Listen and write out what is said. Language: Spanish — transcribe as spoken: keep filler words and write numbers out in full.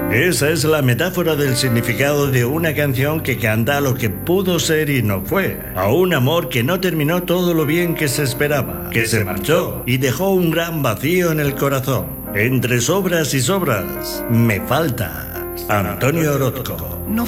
Esa es la metáfora del significado de una canción que canta lo que pudo ser y no fue. A un amor que no terminó todo lo bien que se esperaba, que se marchó y dejó un gran vacío en el corazón. Entre sobras y sobras, me faltas. Antonio Orozco. No